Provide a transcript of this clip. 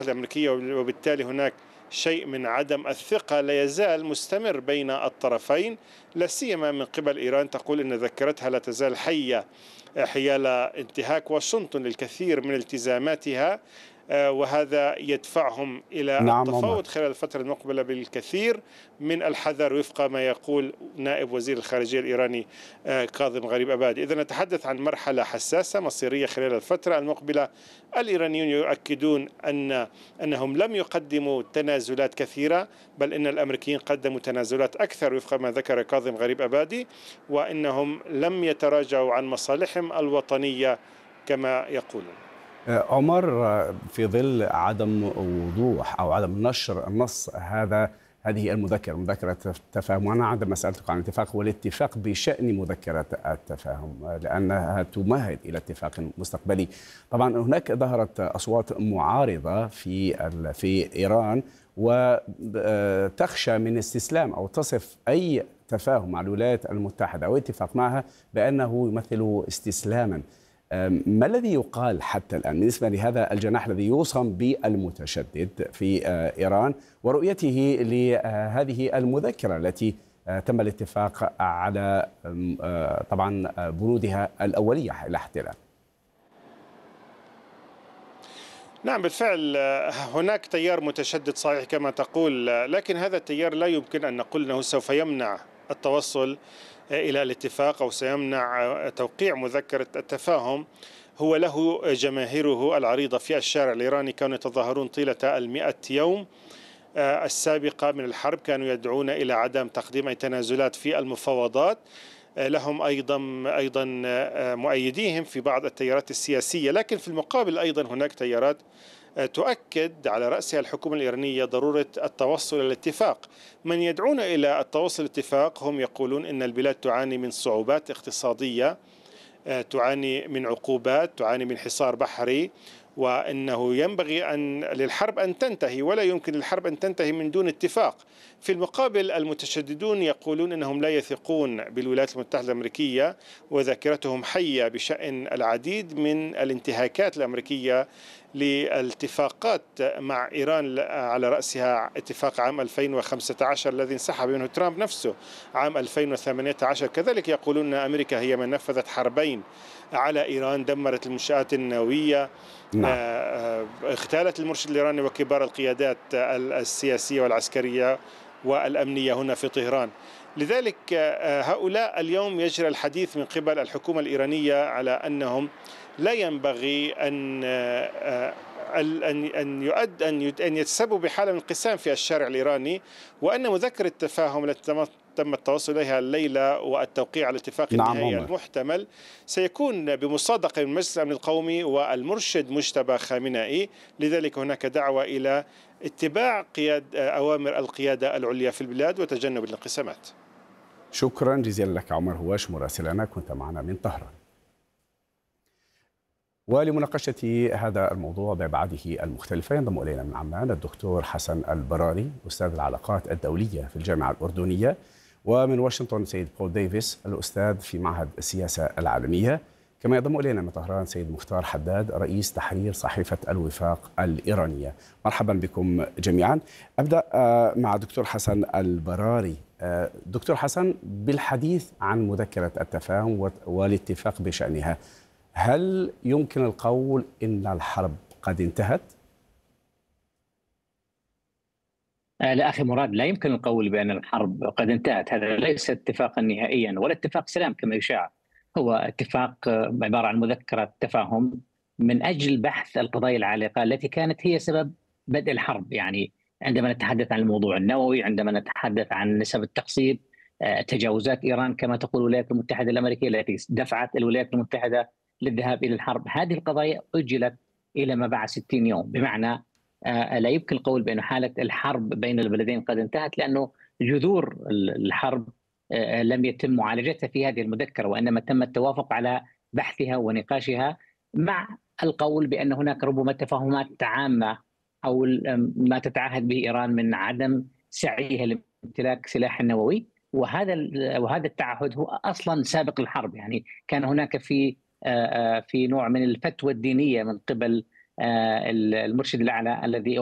الأمريكية، وبالتالي هناك شيء من عدم الثقة لا يزال مستمر بين الطرفين، لا سيما من قبل إيران تقول أن ذاكرتها لا تزال حية حيال انتهاك واشنطن للكثير من التزاماتها، وهذا يدفعهم إلى نعم عمر. التفاوض خلال الفترة المقبلة بالكثير من الحذر وفق ما يقول نائب وزير الخارجية الإيراني كاظم غريب أبادي. إذا نتحدث عن مرحلة حساسة مصيرية خلال الفترة المقبلة. الإيرانيون يؤكدون أنهم لم يقدموا تنازلات كثيرة، بل إن الأمريكيين قدموا تنازلات أكثر وفق ما ذكر كاظم غريب أبادي، وإنهم لم يتراجعوا عن مصالحهم الوطنية كما يقولون. عمر، في ظل عدم وضوح أو عدم نشر النص هذه مذكرة التفاهم، وأنا عندما سألتك عن الاتفاق والاتفاق بشأن مذكرة التفاهم لأنها تمهد إلى اتفاق مستقبلي. طبعا هناك ظهرت أصوات معارضة في إيران وتخشى من استسلام أو تصف أي تفاهم مع الولايات المتحدة أو اتفاق معها بأنه يمثل استسلاما. ما الذي يقال حتى الآن بالنسبة لهذا الجناح الذي يوصم بالمتشدد في إيران ورؤيته لهذه المذكرة التي تم الاتفاق على طبعا بنودها الأولية إلى حد الآن؟ نعم بالفعل هناك تيار متشدد صحيح كما تقول، لكن هذا التيار لا يمكن أن نقول أنه سوف يمنع التوصل إلى الاتفاق أو سيمنع توقيع مذكرة التفاهم. هو له جماهيره العريضة في الشارع الإيراني، كانوا يتظاهرون طيلة 100 يوم السابقة من الحرب، كانوا يدعون إلى عدم تقديم أي تنازلات في المفاوضات. لهم أيضا مؤيديهم في بعض التيارات السياسية، لكن في المقابل أيضا هناك تيارات تؤكد على رأسها الحكومة الإيرانية ضرورة التوصل إلى الاتفاق. من يدعون إلى التوصل الاتفاق هم يقولون إن البلاد تعاني من صعوبات اقتصادية، تعاني من عقوبات، تعاني من حصار بحري، وأنه ينبغي للحرب أن تنتهي، ولا يمكن للحرب أن تنتهي من دون اتفاق. في المقابل المتشددون يقولون أنهم لا يثقون بالولايات المتحدة الأمريكية وذاكرتهم حية بشأن العديد من الانتهاكات الأمريكية للاتفاقات مع إيران، على رأسها اتفاق عام 2015 الذي انسحب منه ترامب نفسه، عام 2018 كذلك يقولون أن أمريكا هي من نفذت حربين على إيران، دمرت المنشآت النووية، اغتالت المرشد الإيراني وكبار القيادات السياسية والعسكرية والأمنية هنا في طهران. لذلك هؤلاء اليوم يجري الحديث من قبل الحكومة الإيرانية على أنهم لا ينبغي أن يتسببوا بحالة من الانقسام في الشارع الإيراني، وأن مذكرة التفاهم التي تم التوصل إليها الليلة والتوقيع على الاتفاق النهائي المحتمل سيكون بمصادقة من مجلس الأمن القومي والمرشد مجتبى خامنئي. لذلك هناك دعوة إلى اتباع أوامر القيادة العليا في البلاد وتجنب الانقسامات. شكرا جزيلا لك عمر هواش مراسلنا، كنت معنا من طهران. ولمناقشة هذا الموضوع بأبعاده المختلفة ينضم إلينا من عمان الدكتور حسن البراري أستاذ العلاقات الدولية في الجامعة الأردنية، ومن واشنطن سيد بول ديفيس الأستاذ في معهد السياسة العالمية. كما ينضم إلينا من طهران سيد مختار حداد رئيس تحرير صحيفة الوفاق الإيرانية. مرحبا بكم جميعا. أبدأ مع دكتور حسن البراري. دكتور حسن، بالحديث عن مذكرة التفاهم والاتفاق بشأنها، هل يمكن القول إن الحرب قد انتهت؟ لا أخي مراد، لا يمكن القول بأن الحرب قد انتهت. هذا ليس اتفاقا نهائيا ولا اتفاق سلام كما يشاع، هو اتفاق عبارة عن مذكرة تفاهم من أجل بحث القضايا العالقة التي كانت هي سبب بدء الحرب. يعني عندما نتحدث عن الموضوع النووي، عندما نتحدث عن نسب التقصير، تجاوزات إيران كما تقول الولايات المتحدة الأمريكية التي دفعت الولايات المتحدة للذهاب إلى الحرب، هذه القضايا أجلت إلى ما بعد 60 يوم. بمعنى لا يمكن القول بأن حالة الحرب بين البلدين قد انتهت، لأنه جذور الحرب لم يتم معالجتها في هذه المذكرة، وإنما تم التوافق على بحثها ونقاشها، مع القول بأن هناك ربما تفاهمات عامة أو ما تتعهد به إيران من عدم سعيها لامتلاك سلاح نووي، وهذا التعهد هو أصلا سابق الحرب. يعني كان هناك في نوع من الفتوى الدينية من قبل المرشد الأعلى الذي